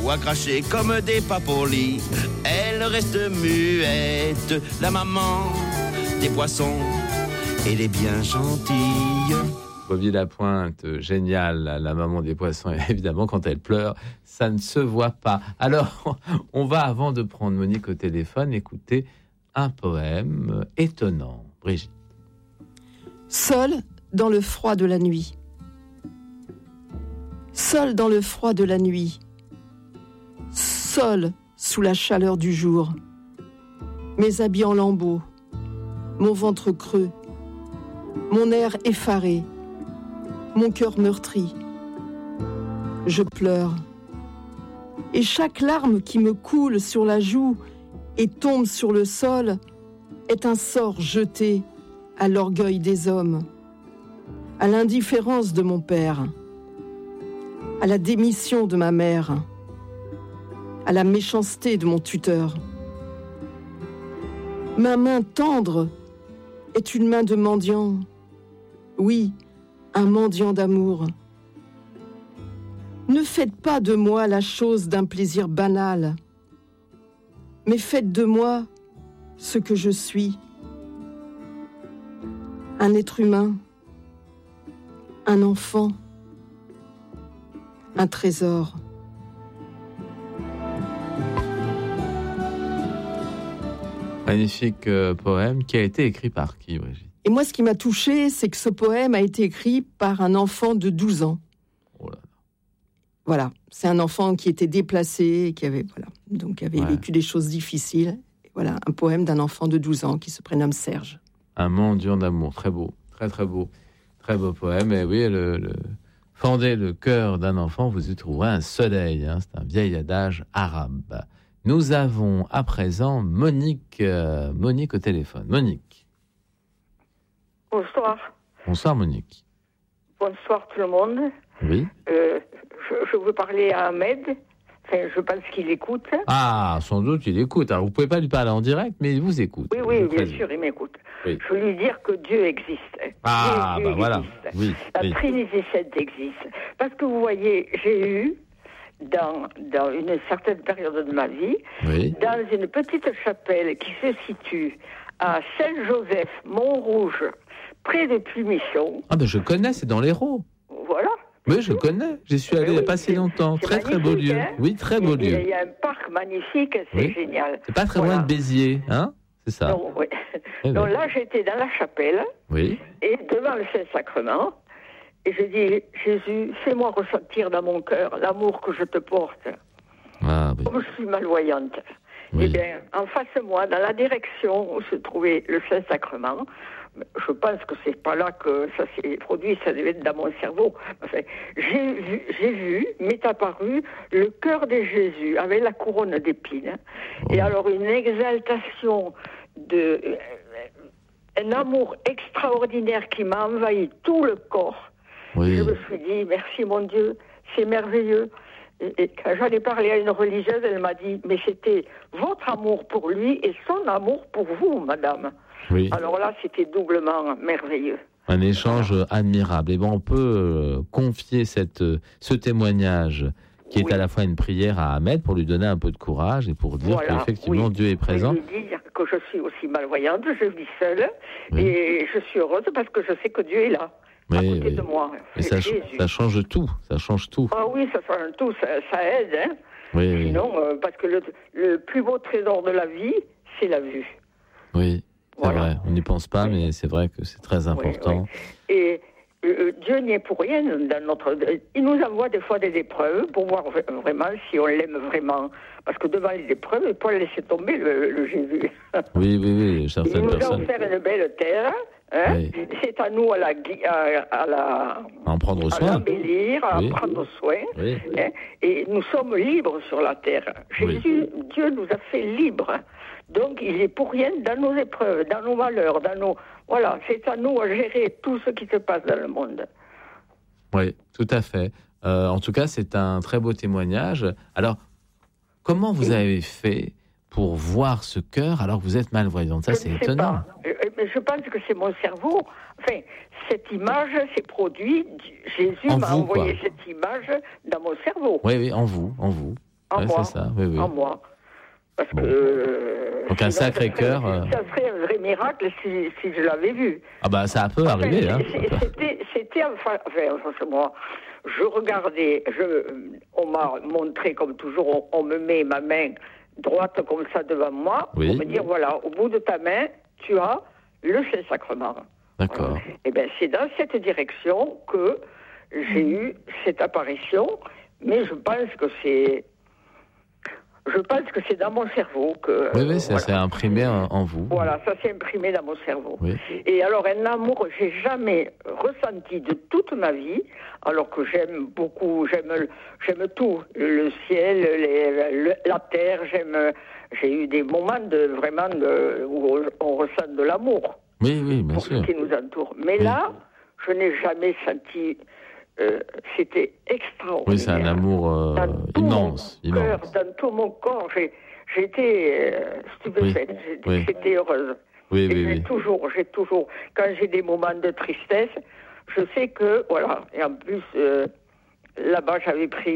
voix crachée comme des papolis. Elle reste muette, la maman des poissons. Elle est bien gentille. Bobby Lapointe, génial, la maman des poissons. Et évidemment, quand elle pleure, ça ne se voit pas. Alors, on va, avant de prendre Monique au téléphone, écouter un poème étonnant. Brigitte. Seul dans le froid de la nuit. Seul dans le froid de la nuit. Seul sous la chaleur du jour. Mes habits en lambeaux. Mon ventre creux. Mon air effaré. Mon cœur meurtri. Je pleure. Et chaque larme qui me coule sur la joue et tombe sur le sol est un sort jeté à l'orgueil des hommes, à l'indifférence de mon père, à la démission de ma mère, à la méchanceté de mon tuteur. Ma main tendre est une main de mendiant, oui, un mendiant d'amour. Ne faites pas de moi la chose d'un plaisir banal, mais faites de moi ce que je suis. Un être humain, un enfant, un trésor. Magnifique poème qui a été écrit par qui, Brigitte? Et moi, ce qui m'a touchée, c'est que ce poème a été écrit par un enfant de 12 ans. Oh là là. Voilà, c'est un enfant qui était déplacé, qui avait vécu des choses difficiles. Et voilà, un poème d'un enfant de 12 ans qui se prénomme Serge. Un mendiant d'amour, très beau, très très beau poème. Et oui, fendez le cœur d'un enfant, vous y trouverez un soleil. C'est un vieil adage arabe. Nous avons à présent Monique au téléphone. Monique. Bonsoir. Bonsoir Monique. Bonsoir tout le monde. Oui. Je veux parler à Ahmed. Enfin, je pense qu'il écoute. Ah, sans doute il écoute. Alors vous pouvez pas lui parler en direct, mais il vous écoute. Oui, bien sûr, il m'écoute. Oui. Je veux lui dire que Dieu existe. Dieu voilà. Oui, La Trinité Sainte existe. Parce que vous voyez, j'ai eu, dans une certaine période de ma vie, dans une petite chapelle qui se situe à Saint-Joseph, Montrouge, près de Plumichon. Ah ben je connais, c'est dans l'Hérault. Voilà. Oui, je connais. J'y suis allé il n'y a pas si longtemps. Très, très beau lieu. Oui, très beau lieu. Il y a un parc magnifique, c'est génial. C'est pas très loin de Béziers, hein? C'est ça. Non, oui. Donc là, j'étais dans la chapelle. Oui. Et devant le Saint-Sacrement. Et je dis, Jésus, fais-moi ressentir dans mon cœur l'amour que je te porte. Ah, oui. Comme je suis malvoyante. Oui. Eh bien, en face de moi, dans la direction où se trouvait le Saint-Sacrement, je pense que c'est pas là que ça s'est produit, ça devait être dans mon cerveau. Enfin, j'ai vu, m'est apparu le cœur de Jésus avec la couronne d'épines. Oh. Et alors une exaltation, un amour extraordinaire qui m'a envahi tout le corps. Oui. Je me suis dit, merci mon Dieu, c'est merveilleux. Et quand j'en ai parlé à une religieuse, elle m'a dit, mais c'était votre amour pour lui et son amour pour vous, madame. Oui. Alors là, c'était doublement merveilleux. Un échange admirable. Et bon, on peut confier ce témoignage qui est à la fois une prière à Ahmed pour lui donner un peu de courage et pour dire qu'effectivement Dieu est présent. Je lui dire que je suis aussi malvoyante, je vis seule et je suis heureuse parce que je sais que Dieu est là. À côté de moi. Et ça change tout, ça change tout. Ah oui, ça change tout, ça aide. Hein. Oui, sinon, parce que le plus beau trésor de la vie, c'est la vue. Oui, c'est vrai, on n'y pense pas, mais c'est vrai que c'est très important. Oui. Et Dieu n'y est pour rien dans il nous envoie des fois des épreuves pour voir vraiment si on l'aime vraiment. Parce que devant les épreuves, il ne faut pas laisser tomber le Jésus. Oui, certaines personnes. Il nous a offert une belle terre. Hein? Oui. C'est à nous à en prendre soin, à l'embellir, à prendre soin. Oui. Hein? Et nous sommes libres sur la terre. Jésus, Dieu nous a fait libres. Donc il est pour rien dans nos épreuves, dans nos malheurs, voilà, c'est à nous à gérer tout ce qui se passe dans le monde. Oui, tout à fait. En tout cas, c'est un très beau témoignage. Alors, comment vous avez fait pour voir ce cœur alors que vous êtes malvoyante? Ça, c'est étonnant. Mais je pense que c'est mon cerveau. Enfin, cette image s'est produite. Jésus m'a envoyé cette image dans mon cerveau. Oui, en vous. En moi. C'est ça, oui. En moi. Parce que... Donc un sacré cœur... Ça serait un vrai miracle si je l'avais vu. Ah bah ça peut arriver. C'était enfin, moi, je regardais, on m'a montré comme toujours, on me met ma main droite comme ça devant moi, pour me dire, voilà, au bout de ta main, tu as le Saint-Sacrement. D'accord. Voilà. Et bien c'est dans cette direction que j'ai eu cette apparition, mais je pense que c'est dans mon cerveau que... Oui, ça s'est imprimé en vous. Voilà, ça s'est imprimé dans mon cerveau. Oui. Et alors, un amour que j'ai jamais ressenti de toute ma vie, alors que j'aime beaucoup, j'aime tout, le ciel, la terre, j'ai eu des moments où on ressent de l'amour. Oui, bien pour sûr. ce qui nous entoure. Mais là, je n'ai jamais senti... c'était extraordinaire. Oui, c'est un amour immense. Dans tout mon corps, j'étais stupéfaite, j'étais heureuse. Oui. J'ai toujours, quand j'ai des moments de tristesse, je sais que, voilà, et en plus, là-bas, j'avais pris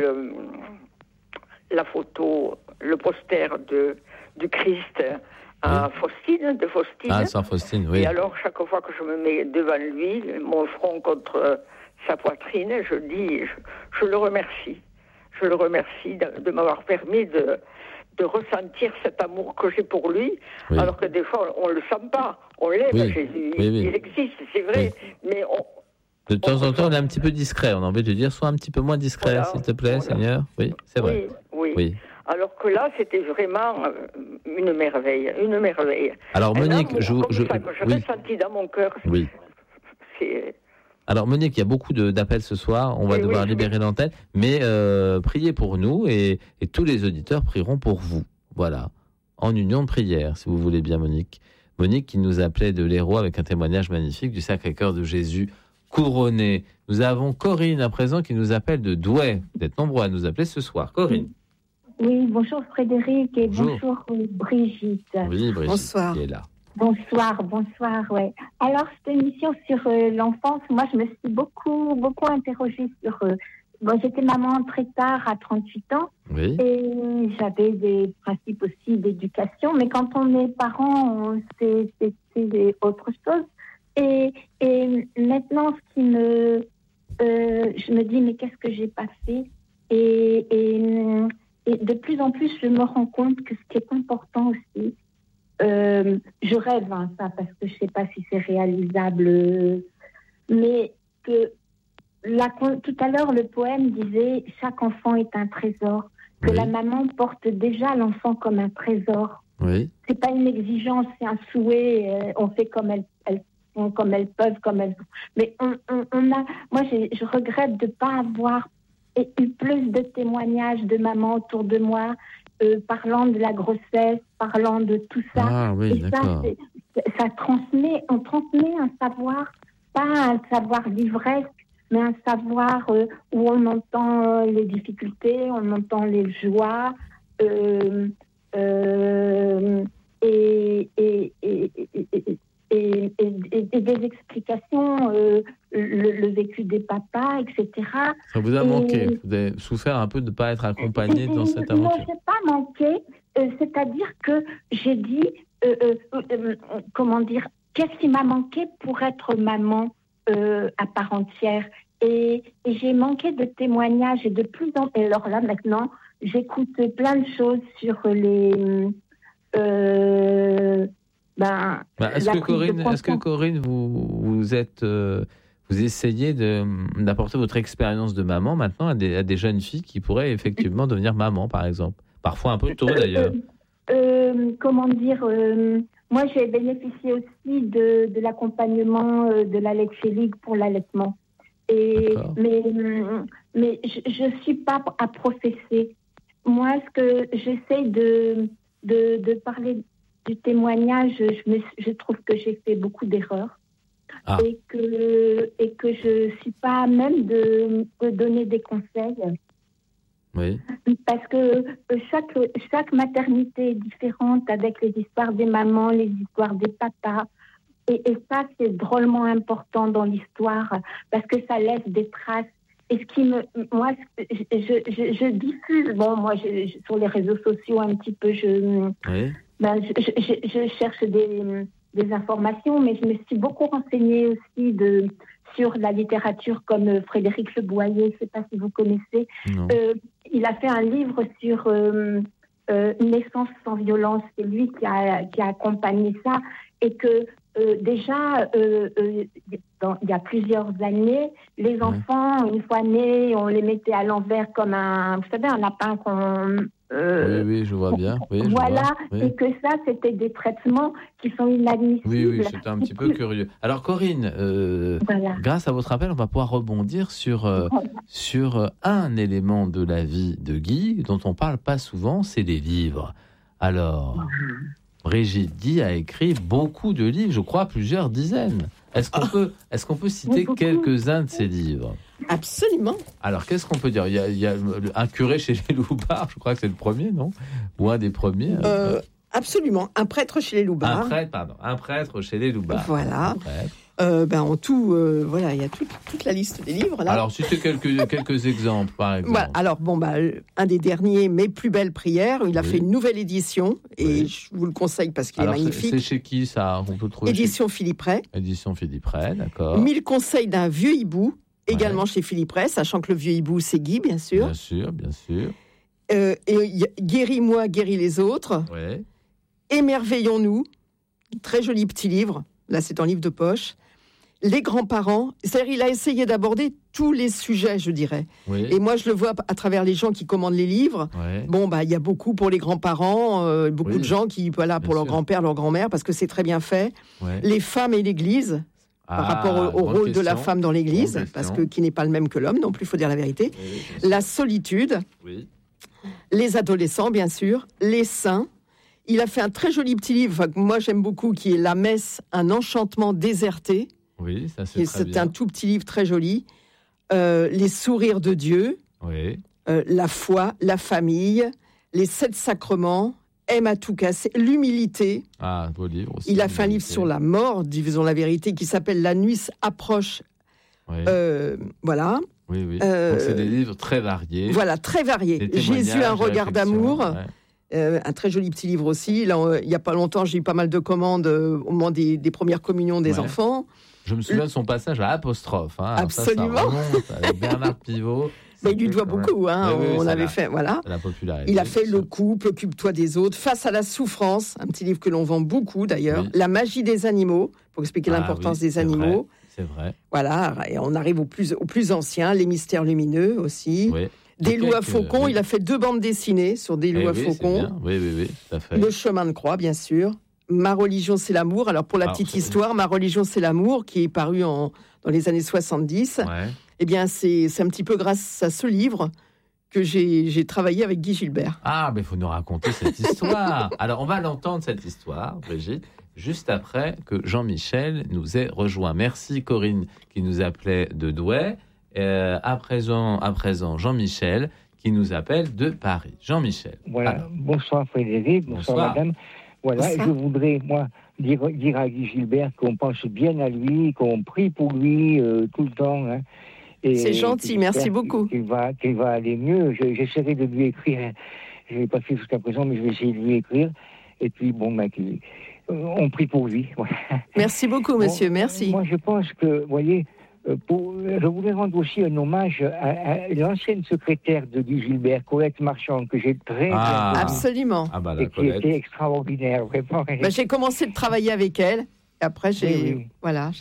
la photo, le poster du Christ à Faustine, de Faustine. Ah, Saint Faustine, oui. Et alors, chaque fois que je me mets devant lui, mon front contre... sa poitrine, je le remercie. Je le remercie de m'avoir permis de ressentir cet amour que j'ai pour lui, alors que des fois, on ne le sent pas. On l'aime, Jésus, il existe, c'est vrai, mais de temps en temps, on est un petit peu discret. On a envie de dire, sois un petit peu moins discret, s'il te plaît, Seigneur. Oui, c'est vrai. Oui. Alors que là, c'était vraiment une merveille, Alors, Monique, je ressentis dans mon cœur. Oui. Alors Monique, il y a beaucoup d'appels ce soir, on va devoir libérer l'antenne, mais priez pour nous et tous les auditeurs prieront pour vous. Voilà, en union de prière, si vous voulez bien Monique. Monique qui nous appelait de l'Hérault avec un témoignage magnifique du Sacré-Cœur de Jésus couronné. Nous avons Corinne à présent qui nous appelle de Douai. Vous êtes nombreux à nous appeler ce soir. Corinne. Oui, bonjour Frédéric et bonjour Brigitte. Oui, Brigitte bonsoir. Qui est là. Bonsoir, ouais. Alors, cette émission sur l'enfance, moi, je me suis beaucoup interrogée sur... j'étais maman très tard, à 38 ans, et j'avais des principes aussi d'éducation, mais quand on est parent, c'est autre chose. Et maintenant, je me dis, mais qu'est-ce que j'ai pas fait ? Et de plus en plus, je me rends compte que ce qui est important aussi, je rêve ça parce que je ne sais pas si c'est réalisable, mais que tout à l'heure le poème disait chaque enfant est un trésor, que la maman porte déjà l'enfant comme un trésor. Oui. C'est pas une exigence, c'est un souhait. On fait comme elles peuvent, mais moi je regrette de pas avoir eu plus de témoignages de mamans autour de moi. Parlant de la grossesse, parlant de tout ça. Ah oui, et d'accord. Ça transmet, on transmet un savoir, pas un savoir d'ivresse, mais un savoir où on entend les difficultés, on entend les joies, et des explications, le vécu des papas, etc. Ça vous a manqué. Vous avez souffert un peu de ne pas être accompagné dans cette aventure. Non, je n'ai pas manqué. C'est-à-dire que j'ai dit, qu'est-ce qui m'a manqué pour être maman à part entière. Et j'ai manqué de témoignages et de plus en plus. Alors là, maintenant, j'écoute plein de choses sur les... Est-ce que Corinne, vous essayez d'apporter votre expérience de maman maintenant à des jeunes filles qui pourraient effectivement devenir maman, par exemple? Parfois un peu tôt, d'ailleurs. Moi, j'ai bénéficié aussi de l'accompagnement de la Leche League pour l'allaitement. Mais je suis pas à professer. Moi, ce que j'essaie de parler du témoignage, je trouve que j'ai fait beaucoup d'erreurs et que je suis pas à même de donner des conseils. Oui. Parce que chaque maternité est différente avec les histoires des mamans, les histoires des papas. Et ça, c'est drôlement important dans l'histoire parce que ça laisse des traces. Et ce qui moi, je diffuse, moi, sur les réseaux sociaux un petit peu, je cherche des informations, mais je me suis beaucoup renseignée aussi sur la littérature comme Frédéric Le Boyer, je ne sais pas si vous connaissez. Il a fait un livre sur une naissance sans violence. C'est lui qui a accompagné ça. Et que déjà, il y a plusieurs années, les enfants, une fois nés, on les mettait à l'envers comme un lapin qu'on... oui, je vois bien. Oui, et que ça, c'était des traitements qui sont inadmissibles. Oui, c'était un petit peu curieux. Alors, Corinne, grâce à votre appel, on va pouvoir rebondir sur un élément de la vie de Guy dont on ne parle pas souvent, c'est les livres. Alors, Brigitte Guy a écrit beaucoup de livres, je crois plusieurs dizaines. Est-ce qu'on peut citer quelques-uns de ces livres ? Absolument. Alors, qu'est-ce qu'on peut dire ? Il y a Un curé chez les Loubards, je crois que c'est le premier, non ? Ou un des premiers Absolument. Un prêtre chez les Loubards. Un prêtre chez les Loubards. Voilà. En tout, il y a toute la liste des livres. Là. Alors, citez quelques exemples, par exemple. Voilà. Alors, un des derniers, Mes plus belles prières, il a fait une nouvelle édition, et je vous le conseille parce qu'il est magnifique. C'est chez qui, ça ? On peut trouver Édition Philippe Ray. Édition Philippe Ray, d'accord. 1000 conseils d'un vieux hibou, également chez Philippe Ray, sachant que le vieux hibou, c'est Guy, bien sûr. Bien sûr. Et Guéris-moi, guéris les autres. Ouais. Émerveillons-nous, très joli petit livre, là c'est un livre de poche. Les grands-parents, c'est-à-dire il a essayé d'aborder tous les sujets, je dirais. Oui. Et moi je le vois à travers les gens qui commandent les livres. Ouais. Il y a beaucoup pour les grands-parents, beaucoup de gens qui, pour leur grand-père, leur grand-mère, parce que c'est très bien fait. Ouais. Les femmes et l'Église, par rapport au rôle de la femme dans l'Église, parce que qui n'est pas le même que l'homme non plus, il faut dire la vérité. Oui, la solitude, les adolescents bien sûr, les saints. Il a fait un très joli petit livre, que moi j'aime beaucoup, qui est La messe, un enchantement déserté. Oui, ça c'est très bien. C'est un tout petit livre très joli. Les sourires de Dieu. Oui. La foi, la famille, les 7 sacrements, aime à tout casser, l'humilité. Ah, beau livre aussi. Il a fait un livre sur la mort, disons la vérité, qui s'appelle La nuit approche. Oui. Voilà. Oui. Donc c'est des livres très variés. Voilà, très variés. Jésus, un regard d'amour. Un très joli petit livre aussi. Là, il n'y a pas longtemps, j'ai eu pas mal de commandes au moment des premières communions des enfants. Je me souviens de son passage à Apostrophe. Absolument. Ça remonte avec Bernard Pivot. Il lui doit beaucoup. On avait fait, voilà. La popularité. Il a fait Le couple, Occupe-toi des autres, Face à la souffrance, un petit livre que l'on vend beaucoup d'ailleurs. Oui. La magie des animaux, pour expliquer l'importance des animaux. C'est vrai. Voilà, et on arrive au plus ancien, Les mystères lumineux aussi. Oui. Des loups à faucons, il a fait 2 bandes dessinées sur des loups à faucons. Oui, tout à fait. Le chemin de croix, bien sûr. Ma religion, c'est l'amour. Alors, pour la petite histoire, Ma religion, c'est l'amour, qui est paru dans les années 70. Eh bien, c'est un petit peu grâce à ce livre que j'ai travaillé avec Guy Gilbert. Ah, mais il faut nous raconter cette histoire. Alors, on va l'entendre, cette histoire, Brigitte, juste après que Jean-Michel nous ait rejoint. Merci, Corinne, qui nous appelait de Douai. À présent, Jean-Michel, qui nous appelle de Paris. Jean-Michel. Voilà. Alors. Bonsoir Frédéric, bonsoir madame. Voilà, bonsoir. Je voudrais, moi, dire à Guy Gilbert qu'on pense bien à lui, qu'on prie pour lui tout le temps. Hein, c'est gentil, merci beaucoup. Qu'il va aller mieux. J'essaierai de lui écrire. Je ne l'ai pas fait jusqu'à présent, mais je vais essayer de lui écrire. Et puis, on prie pour lui. Voilà. Merci beaucoup, monsieur, merci. Moi, je pense que, vous voyez... je voulais rendre aussi un hommage à l'ancienne secrétaire de Guy Gilbert, Colette Marchand, que j'ai très bien aimée. Absolument. Et qui était extraordinaire, vraiment. J'ai commencé de travailler avec elle, et après voilà.